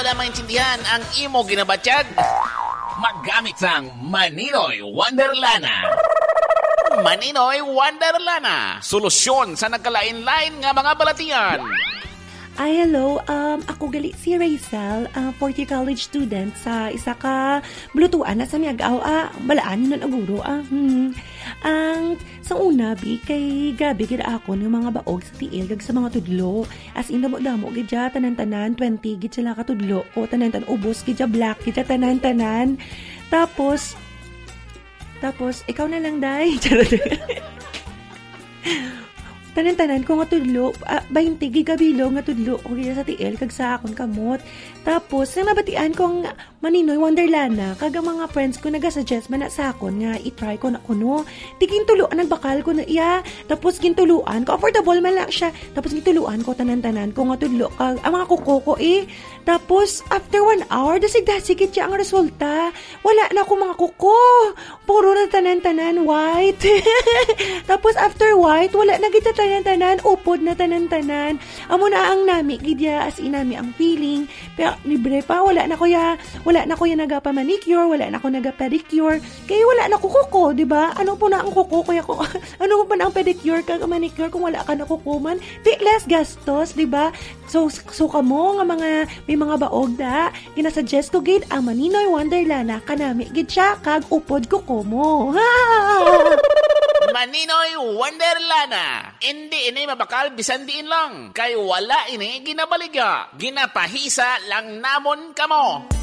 wala maintindihan ang imo ginabatyag? Magamit sang Maninoy Wonderlana. Maninoy Wonderlana. Solusyon sa nagkalain-lain nga mga balatian. Ay, hello. Ako gali si Rachel, 40 college student sa isa ka blutuan na sa miyagaw. Balaan yun ang aguro. Ang sa una, kay gabi gida ako ng mga baog sa tiil kag sa mga tudlo. As in, damo gidya, tanan-tanan, 20 gid sila ka tudlo. O tanan-tanan, ubos gidya, black gidya, tanan-tanan. Tapos, ikaw na lang, day. Charot. Tanan-tanan ko nga tudlo, 20 gigabilo nga tudlo o kaya sa tiil kag sa akong kamot. Tapos, nang nabatian kong Maninoy Wonderlana, kag ang mga friends ko nagasuggest man na sa akon nga i-try ko na kuno. Di gintuluan ang bakal ko na iya. Tapos gintuluan ko, affordable man lang siya. Tapos gintuluan ko tanan-tanan ko nga tudlo kag ang mga kuko ko eh. Tapos, after 1 hour, dasig-dasig siya ang resulta. Wala na ako mga kuko. Puro na tanan-tanan white. Tapos, after white, wala na kita tanan-tanan, upod na tanan-tanan. Amo na ang nami, gidya, as inami ang feeling. Pero, libre pa, wala na ko ya nagapa-manicure, wala na ko nagapa-pedicure. Kaya wala na ko kuko, di ba? Ano po na ang kuko? Kaya ko, ano po na ang pedicure kag manicure kung wala ka na kuko man? Di less gastos, di ba? So kamo nga may mga baog da, ginasuggest ko gid ang Maninoy Wonderlana kanami gid siya kag upod kuko mo. Maninoy Wonderlana. Hindi ini mabakal bisan diin lang. Kay wala ini ginabaligya. Ginapahisa lang namon kamo.